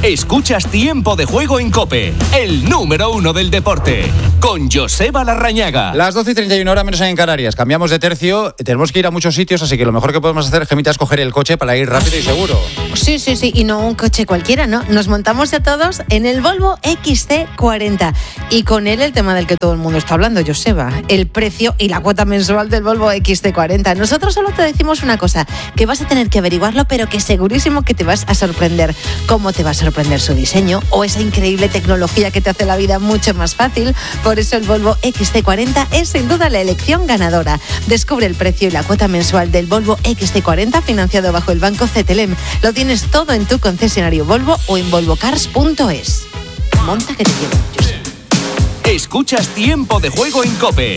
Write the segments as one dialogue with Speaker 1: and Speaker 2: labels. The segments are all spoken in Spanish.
Speaker 1: Escuchas Tiempo de Juego en COPE, el número 1 del deporte, con Joseba Larrañaga.
Speaker 2: Las 12:31 menos en Canarias. Cambiamos de tercio, tenemos que ir a muchos sitios, así que lo mejor que podemos hacer, Gemita, es coger el coche para ir rápido y seguro.
Speaker 3: Sí, y no un coche cualquiera, ¿no? Nos montamos ya todos en el Volvo XC40 y con él el tema del que todo el mundo está hablando, Joseba, el precio y la cuota mensual del Volvo XC40. Nosotros solo te decimos una cosa, que vas a tener que averiguarlo, pero que segurísimo que te vas a sorprender. ¿Cómo te va a sorprender su diseño o esa increíble tecnología que te hace la vida mucho más fácil? Por eso el Volvo XC40 es sin duda la elección ganadora. Descubre el precio y la cuota mensual del Volvo XC40 financiado bajo el Banco CTLM. Lo tienes todo en tu concesionario Volvo o en volvocars.es. Monta que te llevo, Josep.
Speaker 1: Escuchas Tiempo de Juego en COPE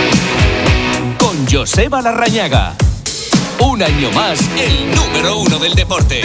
Speaker 1: con Joseba Larrañaga. Un año más, el número 1 del deporte.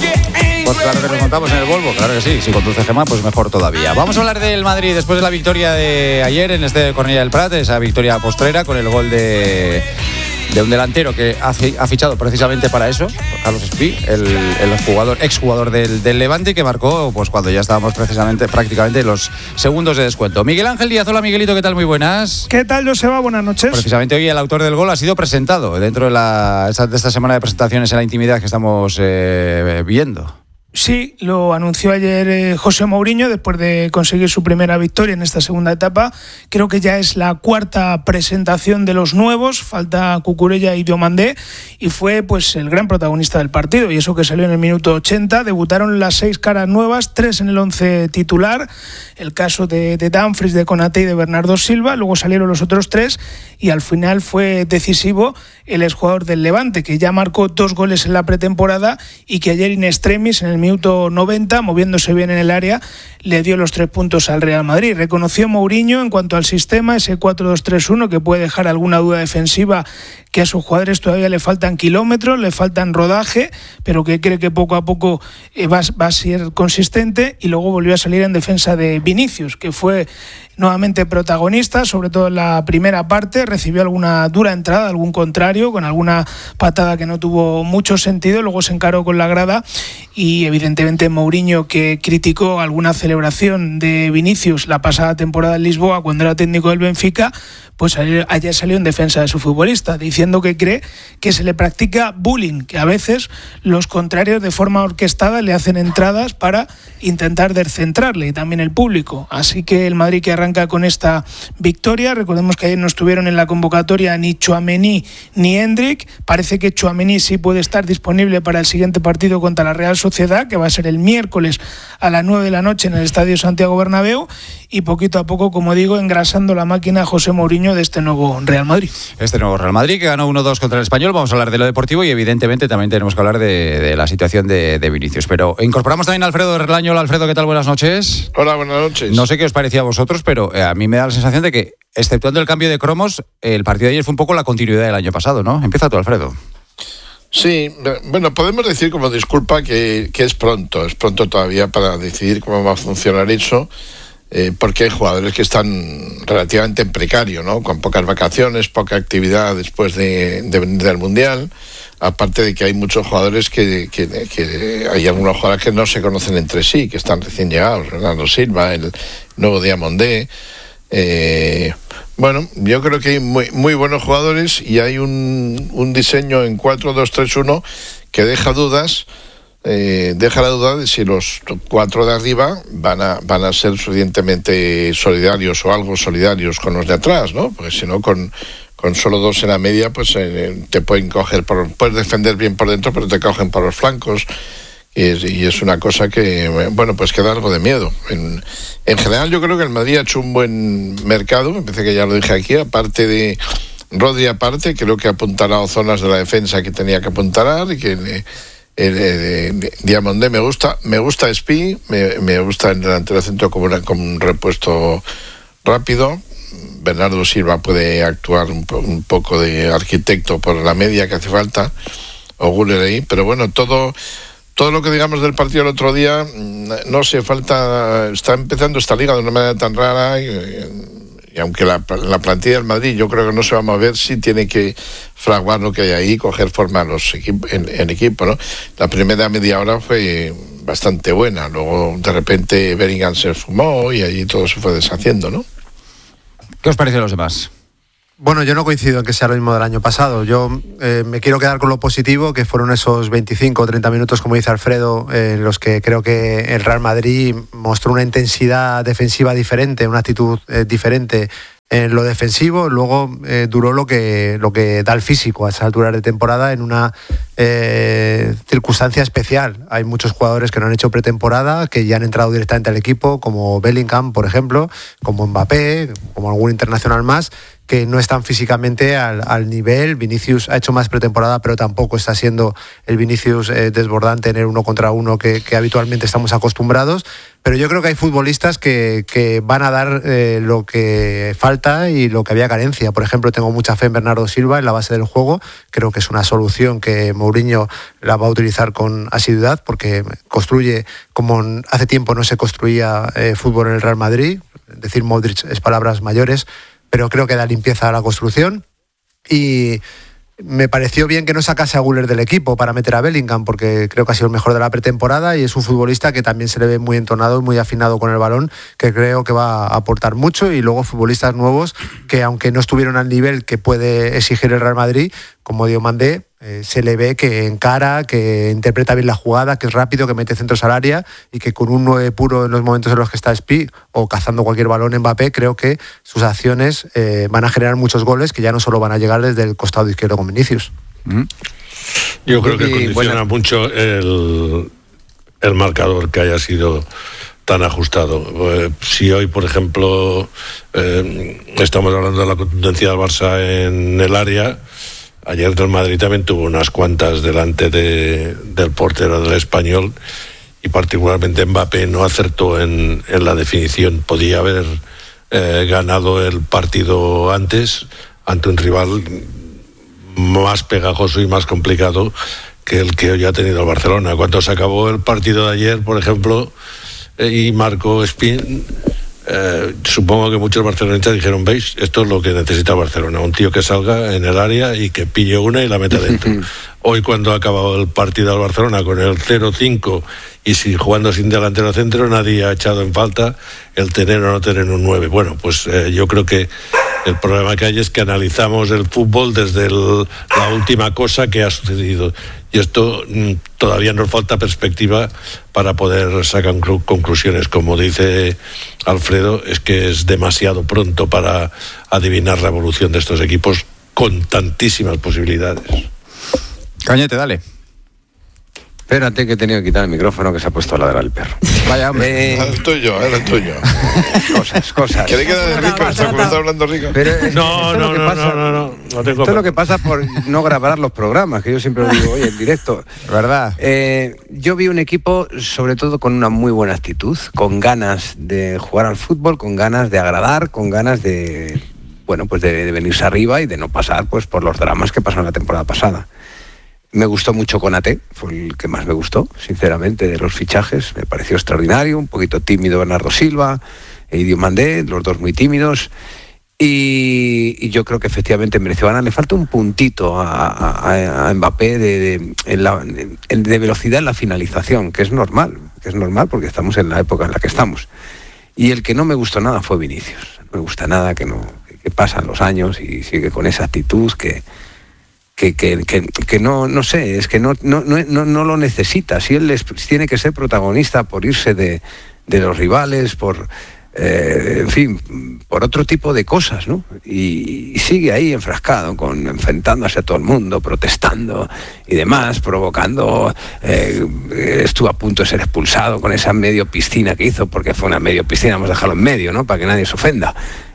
Speaker 2: Pues claro que nos montamos en el Volvo, claro que sí. Si conduce Gemma, pues mejor todavía. Vamos a hablar del Madrid después de la victoria de ayer en Cornellà del Prat, esa victoria postrera con el gol de un delantero que ha fichado precisamente para eso, Carlos Espí, el exjugador del Levante, que marcó pues cuando ya estábamos prácticamente los segundos de descuento. Miguel Ángel Díaz, hola Miguelito, ¿qué tal? Muy buenas.
Speaker 4: ¿Qué tal, Joseba? Buenas noches.
Speaker 2: Precisamente hoy el autor del gol ha sido presentado dentro de esta semana de presentaciones en la intimidad que estamos viendo.
Speaker 4: Sí, lo anunció ayer José Mourinho después de conseguir su primera victoria en esta segunda etapa. Creo que ya es la cuarta presentación de los nuevos, falta Cucurella y Diomandé, y fue pues el gran protagonista del partido, y eso que salió en el minuto 80. Debutaron las 6 caras nuevas, 3 en el 11 titular, el caso de Dumfries, de Konaté y de Bernardo Silva. Luego salieron los otros 3 y al final fue decisivo el exjugador del Levante, que ya marcó 2 goles en la pretemporada y que ayer in extremis, en el minuto 90, moviéndose bien en el área, le dio los 3 puntos al Real Madrid. Reconoció Mourinho en cuanto al sistema, ese 4-2-3-1, que puede dejar alguna duda defensiva, que a sus jugadores todavía le faltan kilómetros, le faltan rodaje, pero que cree que poco a poco va a ser consistente. Y luego volvió a salir en defensa de Vinicius, que fue nuevamente protagonista, sobre todo en la primera parte. Recibió alguna dura entrada, algún contrario, con alguna patada que no tuvo mucho sentido. Luego se encaró con la grada y evidentemente Mourinho, que criticó alguna celebración de Vinicius la pasada temporada en Lisboa cuando era técnico del Benfica, pues ayer salió en defensa de su futbolista, diciendo que cree que se le practica bullying, que a veces los contrarios de forma orquestada le hacen entradas para intentar descentrarle, y también el público. Así que el Madrid, que arranca con esta victoria. Recordemos que ayer no estuvieron en la convocatoria ni Tchouaméni ni Endrick. Parece que Tchouaméni sí puede estar disponible para el siguiente partido contra la Real Sociedad, que va a ser el miércoles a las 9 de la noche en el Estadio Santiago Bernabéu, y poquito a poco, como digo, engrasando la máquina José Mourinho de este nuevo Real Madrid.
Speaker 2: Este nuevo Real Madrid que ganó 1-2 contra el Español. Vamos a hablar de lo deportivo y evidentemente también tenemos que hablar de la situación de Vinicius. Pero incorporamos también a Alfredo de Relaño. Hola Alfredo, ¿qué tal? Buenas noches.
Speaker 5: Hola, buenas noches.
Speaker 2: No sé qué os parecía a vosotros, pero a mí me da la sensación de que, exceptuando el cambio de cromos, el partido de ayer fue un poco la continuidad del año pasado, ¿no? Empieza tú, Alfredo.
Speaker 5: Sí, bueno, podemos decir como disculpa que es pronto todavía para decidir cómo va a funcionar eso, porque hay jugadores que están relativamente en precario, ¿no? Con pocas vacaciones, poca actividad después de venir del Mundial, aparte de que hay muchos jugadores que hay algunos jugadores que no se conocen entre sí, que están recién llegados, Bernardo Silva, el nuevo Diamandé. Bueno, yo creo que hay muy buenos jugadores y hay un diseño en 4-2-3-1 que deja dudas. Deja la duda de si los 4 de arriba van a ser suficientemente solidarios o algo solidarios con los de atrás, ¿no? Porque si no, con solo 2 en la media, pues te pueden coger, puedes defender bien por dentro, pero te cogen por los flancos. Y es una cosa que, bueno, pues que da algo de miedo. En general, yo creo que el Madrid ha hecho un buen mercado, me parece que ya lo dije aquí, aparte de Rodri, creo que ha apuntalado zonas de la defensa que tenía que apuntalar, y que Diamandé me gusta Espí, me gusta el delantero centro como un repuesto rápido. Bernardo Silva puede actuar un poco de arquitecto por la media que hace falta, o Güler ahí, pero bueno, todo lo que digamos del partido el otro día, no sé, está empezando esta liga de una manera tan rara, y aunque la plantilla del Madrid yo creo que no se va a mover, sí tiene que fraguar lo que hay ahí, coger forma en equipo, ¿no? La primera media hora fue bastante buena. Luego de repente Bellingham se fumó y allí todo se fue deshaciendo, ¿no?
Speaker 2: ¿Qué os parece a los demás?
Speaker 6: Bueno, yo no coincido en que sea lo mismo del año pasado. Yo me quiero quedar con lo positivo, que fueron esos 25 o 30 minutos, como dice Alfredo, en los que creo que el Real Madrid mostró una intensidad defensiva diferente, una actitud diferente en lo defensivo. Luego duró lo que da el físico a esa altura de temporada en una circunstancia especial. Hay muchos jugadores que no han hecho pretemporada, que ya han entrado directamente al equipo, como Bellingham, por ejemplo, como Mbappé, como algún internacional más, que no están físicamente al nivel. Vinicius ha hecho más pretemporada, pero tampoco está siendo el Vinicius desbordante en el 1 contra 1 que habitualmente estamos acostumbrados. Pero yo creo que hay futbolistas que van a dar lo que falta y lo que había carencia. Por ejemplo, tengo mucha fe en Bernardo Silva en la base del juego. Creo que es una solución que Mourinho la va a utilizar con asiduidad, porque construye como hace tiempo no se construía fútbol en el Real Madrid. Decir Modric es palabras mayores, pero creo que da limpieza a la construcción. Y me pareció bien que no sacase a Güler del equipo para meter a Bellingham, porque creo que ha sido el mejor de la pretemporada y es un futbolista que también se le ve muy entonado y muy afinado con el balón, que creo que va a aportar mucho. Y luego futbolistas nuevos que, aunque no estuvieron al nivel que puede exigir el Real Madrid, como Diomandé, se le ve que encara, que interpreta bien la jugada, que es rápido, que mete centros al área y que con un 9 puro en los momentos en los que está Spi o cazando cualquier balón Mbappé, creo que sus acciones van a generar muchos goles que ya no solo van a llegar desde el costado izquierdo con Vinicius.
Speaker 7: Yo creo que condiciona mucho el marcador que haya sido tan ajustado. Si hoy, por ejemplo, estamos hablando de la contundencia del Barça en el área, ayer el Madrid también tuvo unas cuantas delante del portero del Español, y particularmente Mbappé no acertó en la definición. Podía haber ganado el partido antes ante un rival más pegajoso y más complicado que el que hoy ha tenido el Barcelona. Cuando se acabó el partido de ayer, por ejemplo, y marcó Spin, supongo que muchos barcelonistas dijeron: veis, esto es lo que necesita Barcelona, un tío que salga en el área y que pille una y la meta dentro. Hoy, cuando ha acabado el partido del Barcelona con el 0-5 y jugando sin delantero centro, nadie ha echado en falta el tener o no tener un 9. Bueno, pues yo creo que el problema que hay es que analizamos el fútbol desde la última cosa que ha sucedido, y esto todavía nos falta perspectiva para poder sacar conclusiones. Como dice Alfredo, es que es demasiado pronto para adivinar la evolución de estos equipos con tantísimas posibilidades.
Speaker 2: Cañete, dale.
Speaker 8: Espérate, que he tenido que quitar el micrófono, que se ha puesto a ladrar el perro.
Speaker 2: Vaya, hombre.
Speaker 5: El tuyo.
Speaker 8: Cosas.
Speaker 5: ¿Qué le queda de Rico? ¿Está hablando Rico?
Speaker 8: Pero no. Esto es lo que pasa por no grabar los programas, que yo siempre lo digo, oye, en directo.
Speaker 2: ¿Verdad?
Speaker 8: Yo vi un equipo, sobre todo, con una muy buena actitud, con ganas de jugar al fútbol, con ganas de agradar, con ganas de venirse arriba y de no pasar pues por los dramas que pasaron la temporada pasada. Me gustó mucho Konaté, fue el que más me gustó, sinceramente, de los fichajes. Me pareció extraordinario, un poquito tímido Bernardo Silva e Diomandé, los dos muy tímidos. Y yo creo que efectivamente mereció ganar. Le falta un puntito a Mbappé de velocidad en la finalización, que es normal porque estamos en la época en la que estamos. Y el que no me gustó nada fue Vinicius. No me gusta nada que pasan los años y sigue con esa actitud que no sé, es que no lo necesita. Si él tiene que ser protagonista por irse de los rivales, por por otro tipo de cosas, ¿no? Y sigue ahí enfrascado, enfrentándose a todo el mundo, protestando y demás, provocando. Estuvo a punto de ser expulsado con esa medio piscina que hizo, porque fue una medio piscina, vamos a dejarlo en medio, ¿no? Para que nadie se ofenda,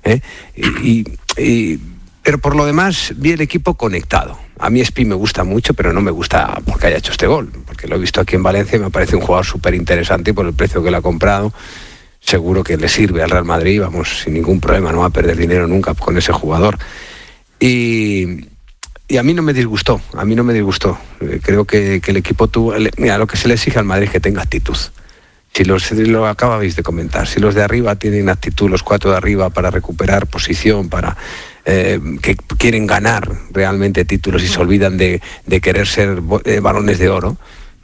Speaker 8: pero por lo demás vi el equipo conectado. A mí Spi me gusta mucho, pero no me gusta porque haya hecho este gol, porque lo he visto aquí en Valencia y me parece un jugador súper interesante, y por el precio que le ha comprado seguro que le sirve al Real Madrid, vamos, sin ningún problema, no va a perder dinero nunca con ese jugador. Y a mí no me disgustó, creo que el equipo tuvo, mira, lo que se le exige al Madrid es que tenga actitud. Si lo acabáis de comentar, si los de arriba tienen actitud, los 4 de arriba, para recuperar posición, para que quieren ganar realmente títulos y se olvidan de querer ser balones de oro,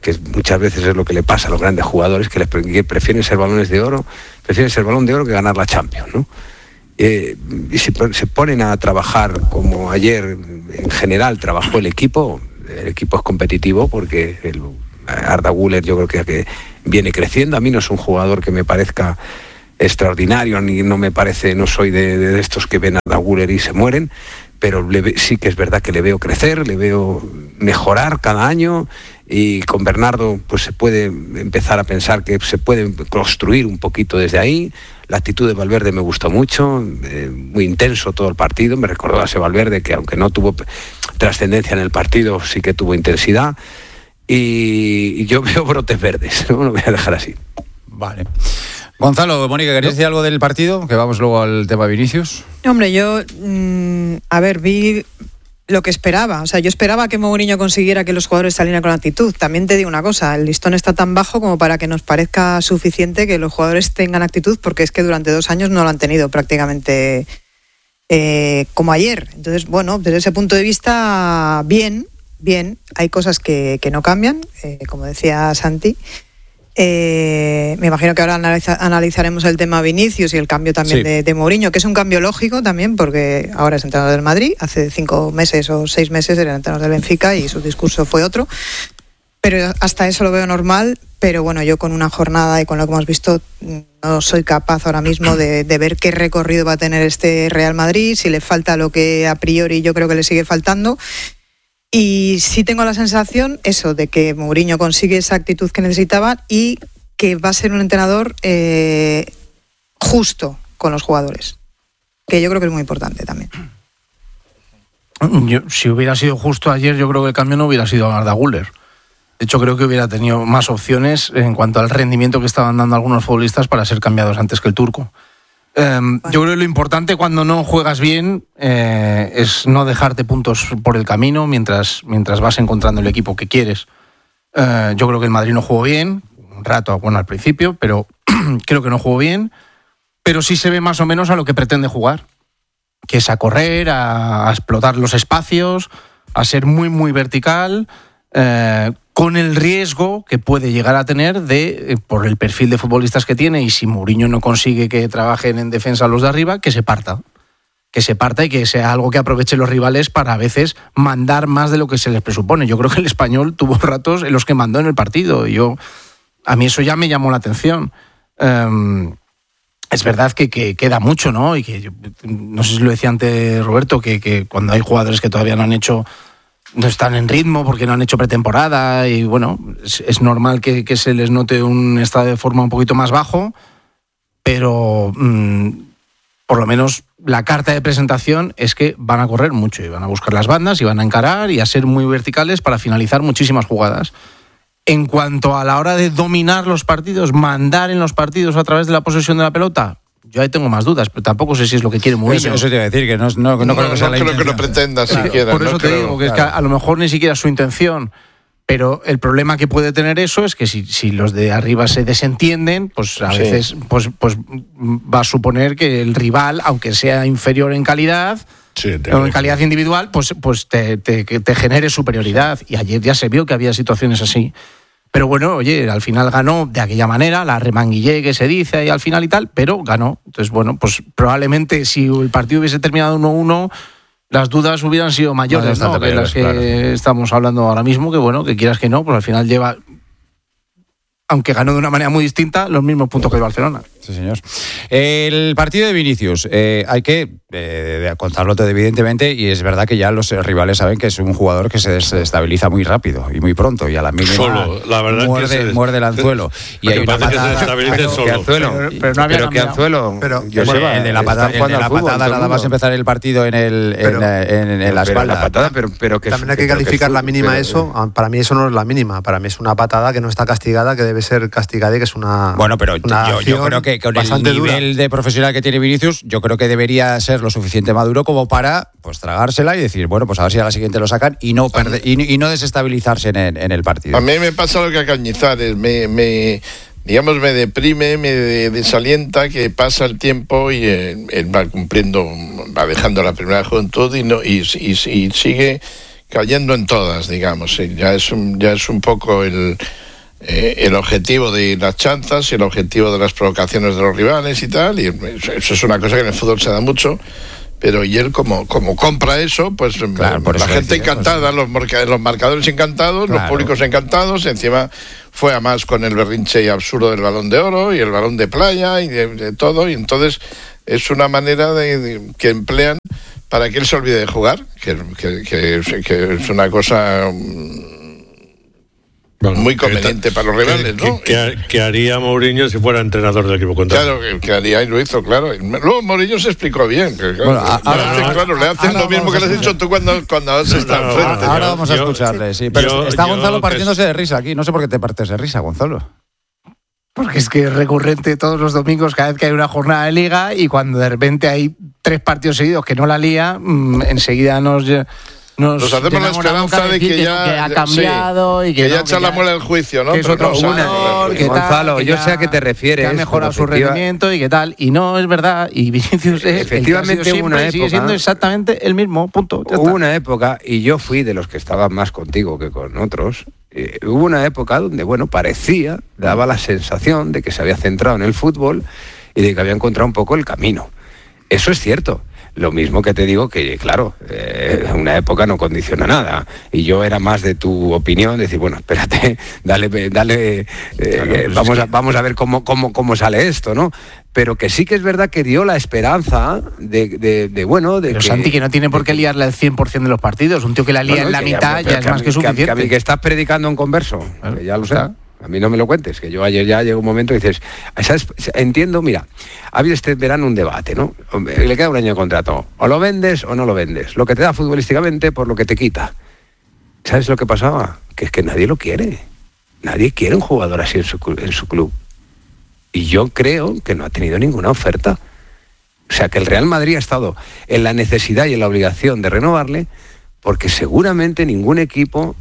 Speaker 8: que muchas veces es lo que le pasa a los grandes jugadores, que prefieren ser balones de oro, prefieren ser balón de oro que ganar la Champions, ¿no? Y si se ponen a trabajar como ayer en general trabajó el equipo es competitivo porque Arda Güler yo creo que viene creciendo. A mí no es un jugador que me parezca extraordinario, ni no soy de estos que ven a Arda Güler y se mueren, pero sí que es verdad que le veo crecer, le veo mejorar cada año, y con Bernardo pues se puede empezar a pensar que se puede construir un poquito desde ahí. La actitud de Valverde me gustó mucho, muy intenso todo el partido, me recordó a ese Valverde que aunque no tuvo trascendencia en el partido, sí que tuvo intensidad, y yo veo brotes verdes, no lo voy a dejar así.
Speaker 2: Vale. Gonzalo, Mónica, ¿querías decir algo del partido? Que vamos luego al tema Vinicius.
Speaker 9: Hombre, yo, vi lo que esperaba. O sea, yo esperaba que Mourinho consiguiera que los jugadores salieran con actitud. También te digo una cosa, el listón está tan bajo como para que nos parezca suficiente que los jugadores tengan actitud, porque es que durante 2 años no lo han tenido prácticamente como ayer. Entonces, bueno, desde ese punto de vista, bien. Hay cosas que no cambian, como decía Santi. Me imagino que ahora analizaremos el tema Vinicius y el cambio también de Mourinho, que es un cambio lógico también, porque ahora es entrenador del Madrid, hace 5 meses o 6 meses era entrenador del Benfica y su discurso fue otro, pero hasta eso lo veo normal. Pero bueno, yo con una jornada y con lo que hemos visto no soy capaz ahora mismo de ver qué recorrido va a tener este Real Madrid, si le falta lo que a priori yo creo que le sigue faltando. Y sí tengo la sensación, eso, de que Mourinho consigue esa actitud que necesitaba y que va a ser un entrenador justo con los jugadores, que yo creo que es muy importante también.
Speaker 10: Si hubiera sido justo ayer, yo creo que el cambio no hubiera sido a Arda Güler. De hecho, creo que hubiera tenido más opciones en cuanto al rendimiento que estaban dando algunos futbolistas para ser cambiados antes que el turco. Yo creo que lo importante cuando no juegas bien es no dejarte puntos por el camino mientras vas encontrando el equipo que quieres. Yo creo que el Madrid no jugó bien, un rato, bueno, al principio, pero creo que no jugó bien, pero sí se ve más o menos a lo que pretende jugar, que es a correr, a explotar los espacios, a ser muy, muy vertical, con el riesgo que puede llegar a tener por el perfil de futbolistas que tiene, y si Mourinho no consigue que trabajen en defensa los de arriba, que se parta y que sea algo que aprovechen los rivales para a veces mandar más de lo que se les presupone. Yo creo que el Español tuvo ratos en los que mandó en el partido, y a mí eso ya me llamó la atención. Es verdad que queda mucho, ¿no? Y que no sé si lo decía antes Roberto, que cuando hay jugadores que todavía no están en ritmo porque no han hecho pretemporada, y bueno, es normal que se les note un estado de forma un poquito más bajo, pero por lo menos la carta de presentación es que van a correr mucho y van a buscar las bandas y van a encarar y a ser muy verticales para finalizar muchísimas jugadas. En cuanto a la hora de dominar los partidos, mandar en los partidos a través de la posesión de la pelota, yo ahí tengo más dudas, pero tampoco sé si es lo que quiere Mourinho.
Speaker 2: Eso te iba a decir, que no creo que sea la intención.
Speaker 5: No creo que lo pretenda siquiera.
Speaker 10: Por eso te digo que es que a lo mejor ni siquiera es su intención, pero el problema que puede tener eso es que si los de arriba se desentienden, pues a veces pues va a suponer que el rival, aunque sea inferior en calidad, o en calidad individual, pues te genere superioridad. Y ayer ya se vio que había situaciones así. Pero bueno, oye, al final ganó de aquella manera, la remanguillé que se dice ahí al final y tal, pero ganó. Entonces, bueno, pues probablemente si el partido hubiese terminado 1-1, las dudas hubieran sido mayores, ¿no? Que las que estamos hablando ahora mismo, que bueno, que quieras que no, pues al final lleva, aunque ganó de una manera muy distinta, los mismos puntos que el Barcelona.
Speaker 2: Sí, señor. El partido de Vinicius, hay que contarlo todo, evidentemente, y es verdad que ya los rivales saben que es un jugador que se desestabiliza muy rápido y muy pronto, y a la mínima muerde el anzuelo. Y hay una patada.
Speaker 10: Pero no había
Speaker 6: anzuelo.
Speaker 2: El de la patada nada más empezar el partido en la espalda.
Speaker 6: La patada, pero que también hay que calificar la mínima eso. Para mí eso no es la mínima. Para mí es una patada que no está castigada, que debe ser castigada y que es una.
Speaker 2: Bueno, pero yo creo que con el nivel de profesional que tiene Vinicius, yo creo que debería ser lo suficiente maduro como para pues tragársela y decir, bueno, pues a ver si a la siguiente lo sacan y no perder, y no desestabilizarse en el partido.
Speaker 5: A mí me pasa lo que a Cañizares, me deprime, me desalienta que pasa el tiempo y él va cumpliendo, va dejando la primera juventud y sigue cayendo en todas, digamos. Sí, ya es un poco el objetivo de las chanzas y el objetivo de las provocaciones de los rivales y tal, y eso es una cosa que en el fútbol se da mucho, pero y él como compra eso, pues claro, la gente encantada, los marcadores encantados, claro, los públicos encantados, encima fue a más con el berrinche absurdo del Balón de Oro y el Balón de Playa y de todo, y entonces es una manera que emplean para que él se olvide de jugar, que es una cosa muy conveniente para los rivales, ¿no?
Speaker 7: Que haría Mourinho si fuera entrenador del equipo contrario.
Speaker 5: Claro, que haría y lo hizo, claro. Luego Mourinho se explicó bien. Que, claro, le hacen lo mismo que le has dicho tú cuando has estado enfrente.
Speaker 2: Ahora vamos a escucharle, sí. Pero está Gonzalo partiéndose de risa aquí. No sé por qué te partes de risa, Gonzalo.
Speaker 10: Porque es que es recurrente todos los domingos, cada vez que hay una jornada de liga, y cuando de repente hay 3 partidos seguidos que no la lía, enseguida nos
Speaker 5: hacemos la esperanza de que ya
Speaker 10: ha cambiado, sí, y
Speaker 5: que ya echa la muela del juicio, ¿no?
Speaker 10: Que es otro jugador, que
Speaker 8: Gonzalo, yo sé a qué te refieres.
Speaker 10: Que ha mejorado su rendimiento y qué tal. Y no es verdad. Y Vinicius
Speaker 8: efectivamente hubo una época,
Speaker 10: sigue siendo exactamente el mismo, punto.
Speaker 8: Hubo una época, y yo fui de los que estaban más contigo que con otros, hubo una época donde, daba la sensación de que se había centrado en el fútbol y de que había encontrado un poco el camino. Eso es cierto. Lo mismo que te digo que, claro, una época no condiciona nada. Y yo era más de tu opinión, decir, bueno, espérate, dale, vamos a ver cómo sale esto, ¿no? Pero que sí que es verdad que dio la esperanza de
Speaker 10: Pero
Speaker 8: que...
Speaker 10: Santi, que no tiene por qué liarle al 100% de los partidos. Un tío que la lía en la mitad ya es más que suficiente.
Speaker 8: Que estás predicando en converso, claro, que ya lo sé. A mí no me lo cuentes, que yo ayer ya llegó un momento y dices, ¿sabes? Entiendo, mira, ha habido este verano un debate, ¿no? Le queda un año de contrato, o lo vendes o no lo vendes, lo que te da futbolísticamente por lo que te quita. ¿Sabes lo que pasaba? Que es que nadie lo quiere, nadie quiere un jugador así en su club. Y yo creo que no ha tenido ninguna oferta. O sea, que el Real Madrid ha estado en la necesidad y en la obligación de renovarle, porque seguramente ningún equipo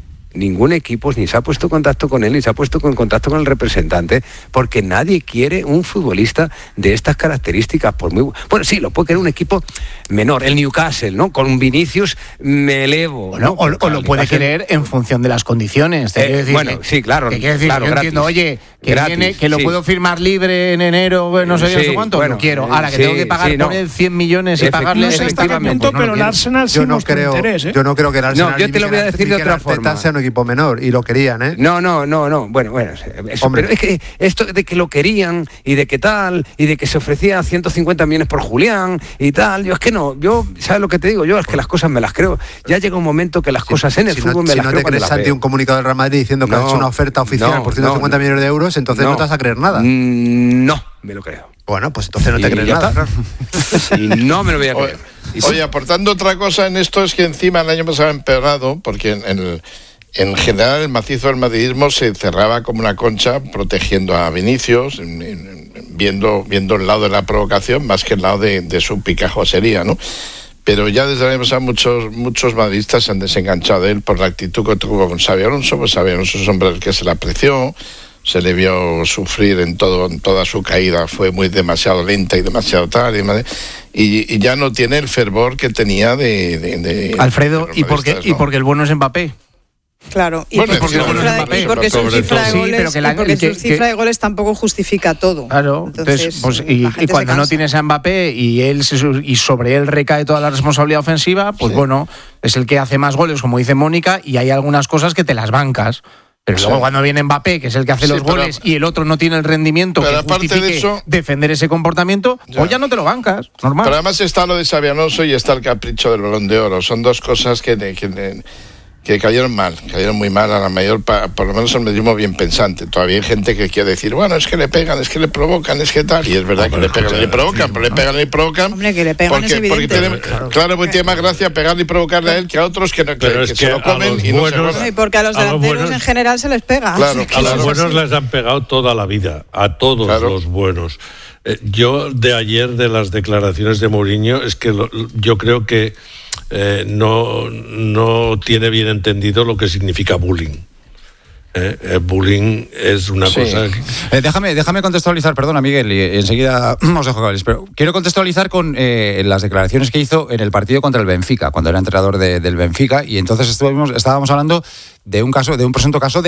Speaker 8: ni se ha puesto en contacto con él, ni se ha puesto en contacto con el representante, porque nadie quiere un futbolista de estas características. Bueno, sí, lo puede querer un equipo menor, el Newcastle, ¿no? Con Vinicius me elevo.
Speaker 10: Bueno, ¿no? O lo puede querer en función de las condiciones.
Speaker 8: Sí, claro.
Speaker 10: Que quiere decir,
Speaker 8: claro,
Speaker 10: yo entiendo, oye, que viene, que lo puedo firmar libre en enero, no sé qué cuánto, lo quiero. Ahora que tengo que pagar por él 100 millones y pagarle
Speaker 4: efectivamente, pero el Arsenal sí muestra interés, ¿eh?
Speaker 6: Yo no creo que el Arsenal...
Speaker 8: No, yo te lo voy a decir de otra forma.
Speaker 6: Sea un equipo menor, y lo querían, ¿eh?
Speaker 8: No. Bueno, pero es que esto de que lo querían y de que tal, y de que se ofrecía 150 millones por Julián y tal, yo es que no, ¿sabes lo que te digo? Yo es que las cosas me las creo. Ya llega un momento que las cosas en el fútbol me las creo.
Speaker 6: Si no te crees, Santi, un comunicado del Real Madrid diciendo que ha hecho una oferta oficial por 150 millones de euros, entonces no te vas a creer nada.
Speaker 8: No, me lo creo.
Speaker 6: Bueno, pues entonces no te crees nada.
Speaker 8: Y no me lo voy a creer.
Speaker 5: Oye, aportando otra cosa en esto, es que encima el año pasado ha empeorado, porque en general el macizo del madridismo se cerraba como una concha protegiendo a Vinicius, viendo el lado de la provocación más que el lado de su picajosería, ¿no? Pero ya desde el año pasado muchos madridistas se han desenganchado de él por la actitud que tuvo con Xabi Alonso. Pues Xabi Alonso es un hombre al que se le apreció, se le vio sufrir en toda su caída, fue demasiado lenta y demasiado tarde, y ya no tiene el fervor que tenía de
Speaker 10: Alfredo, ¿y porque el bueno es Mbappé?
Speaker 9: Claro, porque su cifra de goles tampoco justifica todo.
Speaker 10: Claro, entonces y cuando no tienes a Mbappé y sobre él recae toda la responsabilidad ofensiva, pues bueno, es el que hace más goles, como dice Mónica, y hay algunas cosas que te las bancas. Pero luego cuando viene Mbappé, que es el que hace los goles, y el otro no tiene el rendimiento que justifique defender ese comportamiento, pues ya no te lo bancas, normal.
Speaker 5: Pero además está lo de Xabi Alonso y está el capricho del Balón de Oro. Son dos cosas que cayeron muy mal a la mayor, por lo menos el madridismo bien pensante. Todavía hay gente que quiere decir, bueno, es que le pegan, es que le provocan, es que tal, y es verdad que le pegan y le provocan, pero le pegan y le provocan.
Speaker 9: Hombre, que le pegan es evidente.
Speaker 5: Porque tiene más gracia pegarle y provocarle a él que a otros que se lo comen y no se jodan.
Speaker 9: Y porque a los delanteros en general se les pega.
Speaker 7: Claro, a los buenos les han pegado toda la vida, a todos los buenos. Yo de ayer, de las declaraciones de Mourinho, es que yo creo que no tiene bien entendido lo que significa bullying. bullying es una cosa que...
Speaker 2: Déjame contextualizar, perdona Miguel, y enseguida os dejo hablar, pero quiero contextualizar con las declaraciones que hizo en el partido contra el Benfica, cuando era entrenador del Benfica, y entonces estábamos hablando de un presunto caso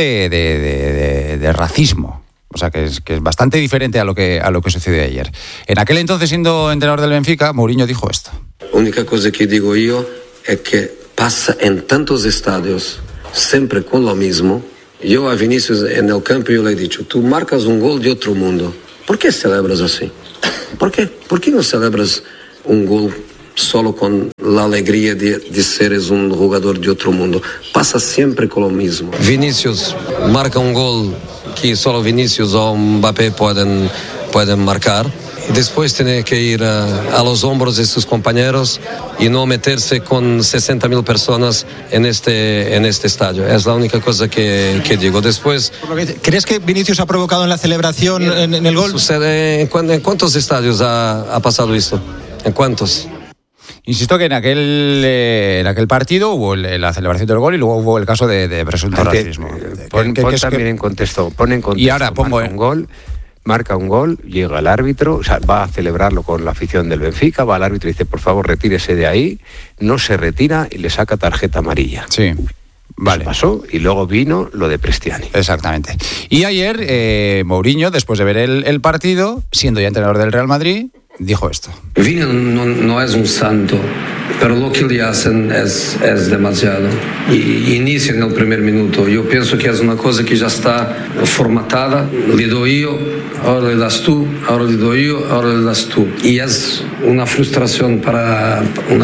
Speaker 2: de racismo. O sea, que es bastante diferente a lo que sucedió ayer. En aquel entonces, siendo entrenador del Benfica, Mourinho dijo esto.
Speaker 11: La única cosa que digo yo es que pasa en tantos estadios, siempre con lo mismo. Yo a Vinicius en el campo yo le he dicho, tú marcas un gol de otro mundo. ¿Por qué celebras así? ¿Por qué? ¿Por qué no celebras un gol solo con la alegría de seres un jugador de otro mundo? Pasa siempre con lo mismo. Vinicius marca un gol que solo Vinicius o Mbappé pueden marcar. Y después tiene que ir a los hombros de sus compañeros y no meterse con 60.000 personas en este estadio. Es la única cosa que digo. Después,
Speaker 12: ¿crees que Vinicius ha provocado en la celebración en el gol?
Speaker 11: Sucede, ¿en cuántos estadios ha pasado esto? ¿En cuántos?
Speaker 2: Insisto que en aquel partido hubo la celebración del gol y luego hubo el caso de presunto racismo.
Speaker 8: Pon también en contexto.
Speaker 2: Y ahora pongo
Speaker 8: un gol. Marca un gol, llega el árbitro, o sea, va a celebrarlo con la afición del Benfica, va al árbitro y dice, por favor, retírese de ahí, no se retira y le saca tarjeta amarilla.
Speaker 2: Sí, vale.
Speaker 8: Eso pasó y luego vino lo de Prestiani.
Speaker 2: Exactamente. Y ayer, Mourinho, después de ver el partido, siendo ya entrenador del Real Madrid, dijo esto.
Speaker 11: Vini no es un santo, pero lo que le hacen es demasiado. Y inicia en el primer minuto. Yo pienso que es una cosa que ya está formatada. Le doy yo, ahora le das tú, ahora le doy yo, ahora le das tú. Y es una frustración para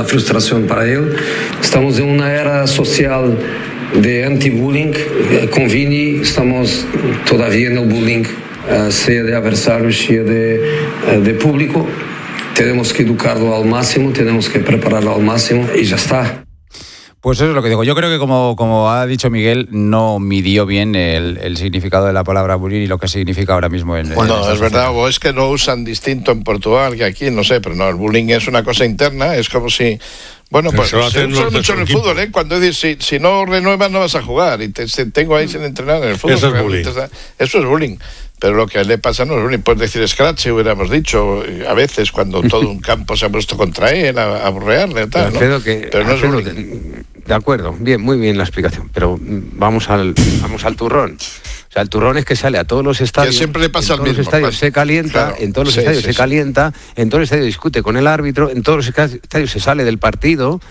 Speaker 11: él. Estamos en una era social de anti-bullying. Con Vini estamos todavía en el bullying. Sea de adversarios, sea de público. Tenemos que educarlo al máximo, tenemos que prepararlo al máximo y ya está.
Speaker 2: Pues eso es lo que digo. Yo creo que como ha dicho Miguel, no midió bien el significado de la palabra bullying y lo que significa ahora mismo en...
Speaker 5: Bueno, es verdad, o es que lo usan distinto en Portugal que aquí, no sé, pero no, el bullying es una cosa interna, es como si... Bueno, pues se usa mucho en el fútbol, ¿eh? Cuando dices, si no renuevas no vas a jugar y te tengo ahí sin entrenar en el fútbol.
Speaker 7: Eso es bullying.
Speaker 5: Eso es bullying. Pero lo que le pasa no es bullying. Puedes decir scratch, hubiéramos dicho, a veces cuando todo un campo se ha puesto contra él, a burrearle, tal, ¿no? Pero no es bullying.
Speaker 8: De acuerdo, bien, muy bien la explicación, pero vamos al turrón. O sea, el turrón es que sale a todos los estadios.
Speaker 5: Que siempre le pasa al mismo.
Speaker 8: En todos los estadios se calienta, claro, en todos los estadios se calienta, en todos los estadios discute con el árbitro, en todos los estadios se sale del partido,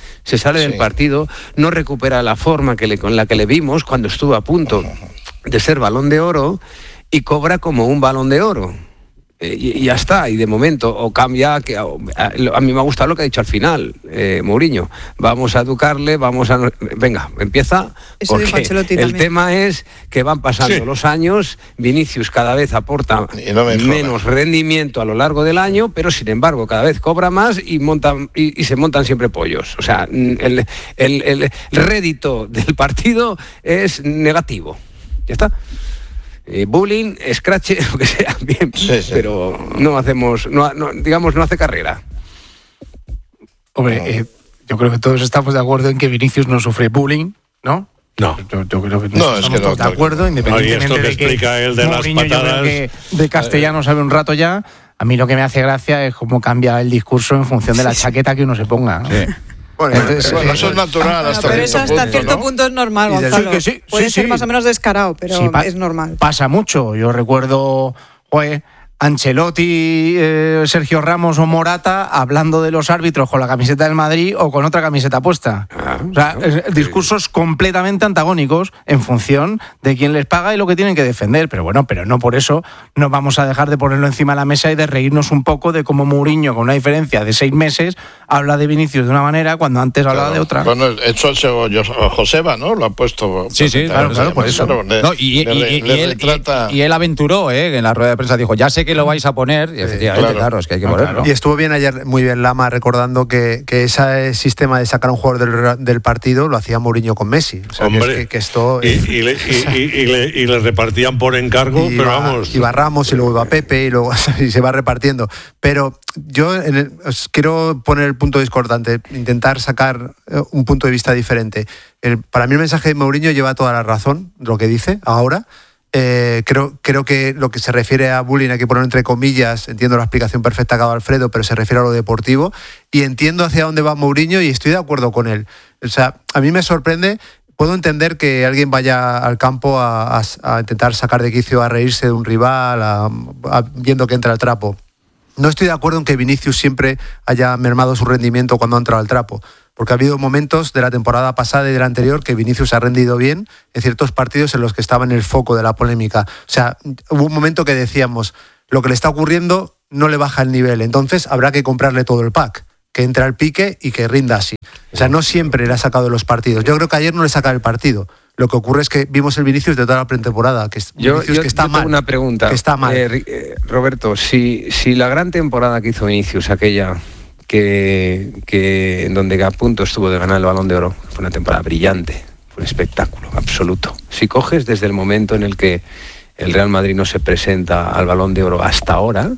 Speaker 8: no recupera la forma con la que le vimos cuando estuvo a punto de ser Balón de Oro y cobra como un Balón de Oro. Y ya está, y de momento o cambia, que a mí me ha gustado lo que ha dicho al final Mourinho, vamos a educarle, venga, empieza.
Speaker 9: Eso
Speaker 8: porque el tema es que van pasando los años, Vinicius cada vez aporta menos rendimiento a lo largo del año, pero sin embargo cada vez cobra más y se montan siempre pollos. O sea, el rédito del partido es negativo. Ya está. Bullying, scratch, lo que sea, bien, pero no hace carrera.
Speaker 10: Hombre, yo creo que todos estamos de acuerdo en que Vinicius no sufre bullying, ¿no?
Speaker 7: No.
Speaker 10: Yo creo que estamos todos de acuerdo, independientemente de que
Speaker 7: explica él de
Speaker 10: Mourinho,
Speaker 7: las patadas.
Speaker 10: Yo creo que de castellano sabe un rato ya. A mí lo que me hace gracia es cómo cambia el discurso en función de la chaqueta que uno se ponga, ¿no? Sí.
Speaker 5: Bueno, eso es natural hasta
Speaker 9: pero eso hasta cierto punto es normal, Gonzalo. Puede ser más o menos descarado, pero es normal.
Speaker 10: Pasa mucho. Yo recuerdo, Ancelotti, Sergio Ramos o Morata hablando de los árbitros con la camiseta del Madrid o con otra camiseta puesta. Discursos completamente antagónicos en función de quién les paga y lo que tienen que defender. Pero no por eso no vamos a dejar de ponerlo encima de la mesa y de reírnos un poco de cómo Mourinho, con una diferencia de 6 meses, habla de Vinicius de una manera cuando antes hablaba de otra.
Speaker 5: Bueno, eso Joseba, ¿no? Lo ha puesto.
Speaker 2: Sí, claro, por eso. Y él aventuró, en la rueda de prensa dijo, ya sé que lo vais a poner, y efectivamente, claro, es que hay que ponerlo.
Speaker 6: Y estuvo bien ayer, muy bien Lama, recordando que ese sistema de sacar a un jugador del partido lo hacía Mourinho con Messi. O sea,
Speaker 7: hombre,
Speaker 6: que esto...
Speaker 7: y le repartían por encargo, pero vamos...
Speaker 6: Iba Ramos y luego iba Pepe y luego y se va repartiendo. Pero yo os quiero poner el punto discordante, intentar sacar un punto de vista diferente. Para mí el mensaje de Mourinho lleva toda la razón, lo que dice ahora. Creo que lo que se refiere a bullying hay que poner entre comillas. Entiendo la explicación perfecta que ha dado Alfredo, pero se refiere a lo deportivo y entiendo hacia dónde va Mourinho y estoy de acuerdo con él. O sea, a mí me sorprende. Puedo entender que alguien vaya al campo a intentar sacar de quicio, a reírse de un rival, viendo que entra el trapo. No estoy de acuerdo en que Vinicius siempre haya mermado su rendimiento cuando ha entrado al trapo, porque ha habido momentos de la temporada pasada y de la anterior que Vinicius ha rendido bien en ciertos partidos en los que estaba en el foco de la polémica. O sea, hubo un momento que decíamos, lo que le está ocurriendo no le baja el nivel, entonces habrá que comprarle todo el pack, que entre al pique y que rinda así. O sea, no siempre le ha sacado de los partidos. Yo creo que ayer no le saca el partido. Lo que ocurre es que vimos el Vinicius de toda la pretemporada, que
Speaker 8: yo
Speaker 6: está mal.
Speaker 8: Tengo una pregunta.
Speaker 6: Que está mal.
Speaker 8: Roberto, si la gran temporada que hizo Vinicius, aquella que en donde a punto estuvo de ganar el Balón de Oro, fue una temporada brillante, fue un espectáculo absoluto. Si coges desde el momento en el que el Real Madrid no se presenta al Balón de Oro hasta ahora,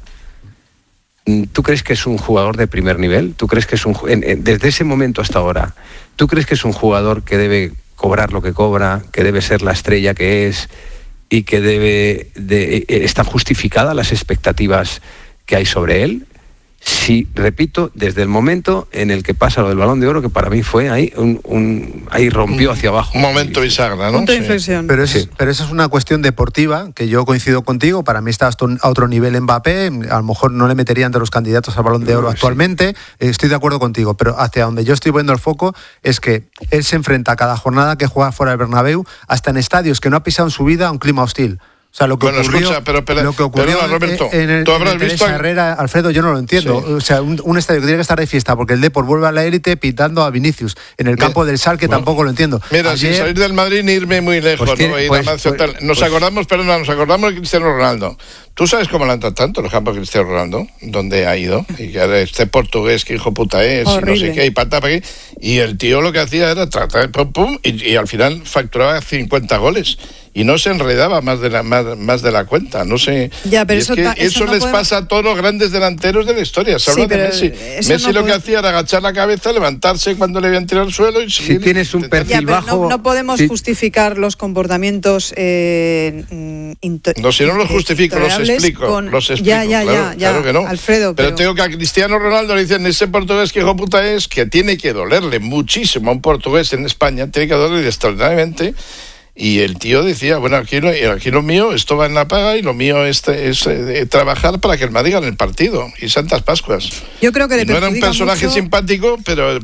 Speaker 8: ¿tú crees que es un jugador de primer nivel? ¿Tú crees que es desde ese momento hasta ahora, ¿tú crees que es un jugador que debe cobrar lo que cobra, que debe ser la estrella que es y que están justificadas las expectativas que hay sobre él? Sí, repito, desde el momento en el que pasa lo del Balón de Oro, que para mí fue ahí ahí rompió hacia abajo.
Speaker 5: Un momento bisagra, ¿no?
Speaker 9: Punto de inflexión.
Speaker 6: Pero esa es una cuestión deportiva, que yo coincido contigo. Para mí está a otro nivel Mbappé. A lo mejor no le metería entre los candidatos al Balón de Oro actualmente. Estoy de acuerdo contigo, pero hacia donde yo estoy poniendo el foco es que él se enfrenta a cada jornada que juega fuera del Bernabéu, hasta en estadios que no ha pisado en su vida, a un clima hostil. O sea, lo que ocurrió, lo que ocurrió
Speaker 5: Roberto,
Speaker 6: ¿tú habrás visto Herrera, Alfredo, yo no lo entiendo. Sí. O sea, un estadio que tiene que estar de fiesta porque el Depor vuelve a la élite pitando a Vinicius en el campo del Schalke, tampoco lo entiendo.
Speaker 5: Mira, sin salir del Madrid ni irme muy lejos, nos acordamos de Cristiano Ronaldo. ¿Tú sabes cómo le han tratado tanto los campos de Cristiano Ronaldo? ¿Dónde ha ido? Y que era este portugués que hijo puta es, horrible. Y no sé qué, y pata para aquí. Y el tío lo que hacía era tratar, y al final facturaba 50 goles. Y no se enredaba más de la cuenta, no sé.
Speaker 9: Ya, pero
Speaker 5: eso no les pasa a todos los grandes delanteros de la historia. Se habla de Messi. Messi lo que hacía era agachar la cabeza, levantarse cuando le habían tirado al suelo y
Speaker 8: si tienes un perfil bajo.
Speaker 9: No podemos justificar los comportamientos.
Speaker 5: No, si no los justifico, los explico.
Speaker 9: Claro
Speaker 5: que no.
Speaker 9: Alfredo,
Speaker 5: pero tengo que a Cristiano Ronaldo le dicen, ese portugués que hijo puta es, que tiene que dolerle muchísimo a un portugués en España, tiene que dolerle extraordinariamente. Y el tío decía, bueno, aquí lo mío, esto va en la paga y lo mío es trabajar para que el Madrid gane el partido. Y Santas Pascuas.
Speaker 9: Yo creo que
Speaker 5: no era un personaje simpático,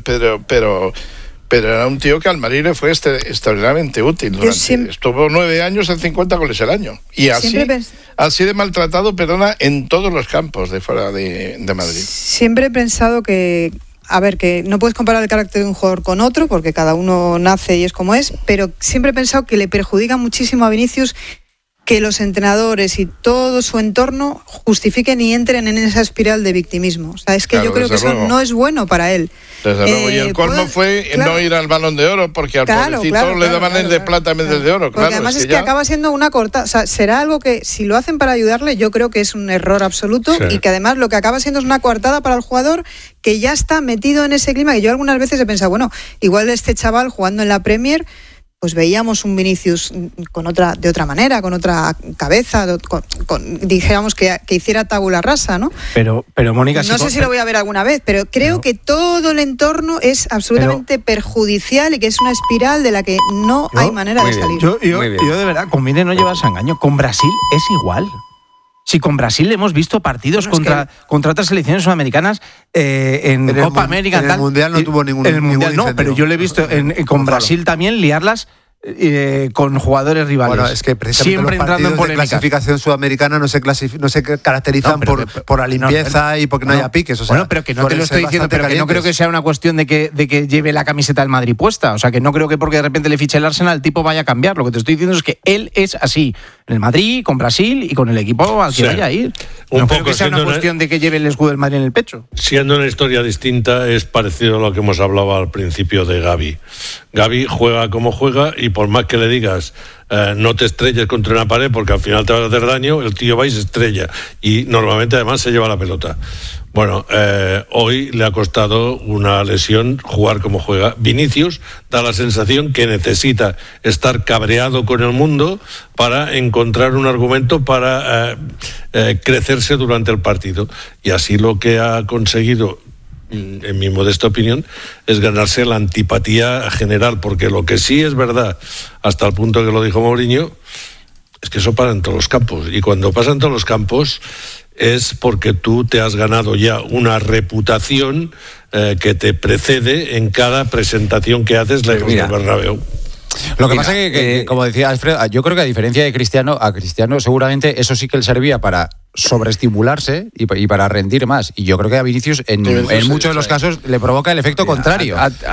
Speaker 5: pero era un tío que al Madrid le fue extraordinariamente útil. Estuvo 9 años en 50 goles el año. Y así de maltratado, en todos los campos de fuera de Madrid.
Speaker 9: Siempre he pensado que no puedes comparar el carácter de un jugador con otro, porque cada uno nace y es como es, pero siempre he pensado que le perjudica muchísimo a Vinicius que los entrenadores y todo su entorno justifiquen y entren en esa espiral de victimismo. O sea, es que yo creo que eso no es bueno para él.
Speaker 5: Desde luego, y el colmo fue no ir al Balón de Oro, porque al pobrecito le daban el de plata en vez del de oro.
Speaker 9: Porque además es que acaba siendo una corta. O sea, será algo que, si lo hacen para ayudarle, yo creo que es un error absoluto, y que además lo que acaba siendo es una coartada para el jugador que ya está metido en ese clima. Y yo algunas veces he pensado, bueno, igual este chaval jugando en la Premier, pues veíamos un Vinicius de otra manera, con otra cabeza, dijéramos que hiciera tabula rasa, ¿no?
Speaker 10: Pero Mónica...
Speaker 9: No sé si lo voy a ver alguna vez, pero creo que todo el entorno es absolutamente perjudicial y que es una espiral de la que no hay manera de salir.
Speaker 10: Yo de verdad, conviene no llevarse a engaño. Con Brasil es igual. Si con Brasil hemos visto partidos contra otras selecciones sudamericanas en Copa América.
Speaker 6: En el Mundial no tuvo ningún
Speaker 10: no, pero yo lo he visto con Brasil también liarlas con jugadores rivales.
Speaker 6: Bueno, es que
Speaker 10: siempre
Speaker 6: los
Speaker 10: entrando en polémica.
Speaker 6: De clasificación sudamericana no se caracterizan por la limpieza y porque no haya piques. O sea,
Speaker 10: bueno, pero que no te lo estoy diciendo, pero que no creo que sea una cuestión de que lleve la camiseta del Madrid puesta. O sea, que no creo que porque de repente le fiche el Arsenal el tipo vaya a cambiar. Lo que te estoy diciendo es que él es así. el Madrid, con Brasil y con el equipo al que vaya a ir. No creo que sea una cuestión de que lleve el escudo del Madrid en el pecho.
Speaker 7: Siendo una historia distinta, es parecido a lo que hemos hablado al principio de Gavi. Gavi juega como juega y por más que le digas no te estrelles contra una pared porque al final te vas a hacer daño, el tío va y se estrella. Y normalmente además se lleva la pelota. Bueno, hoy le ha costado una lesión jugar como juega. Vinicius da la sensación que necesita estar cabreado con el mundo para encontrar un argumento para crecerse durante el partido. Y así lo que ha conseguido, en mi modesta opinión, es ganarse la antipatía general, porque lo que sí es verdad, hasta el punto que lo dijo Mourinho, es que eso pasa en todos los campos. Y cuando pasa en todos los campos es porque tú te has ganado ya una reputación que te precede en cada presentación que haces lejos del Bernabéu.
Speaker 2: Lo que pasa es que, como decía Alfred, yo creo que a diferencia de Cristiano, a Cristiano seguramente eso sí que le servía para sobreestimularse y para rendir más. Y yo creo que a Vinicius en muchos de los casos le provoca el efecto contrario.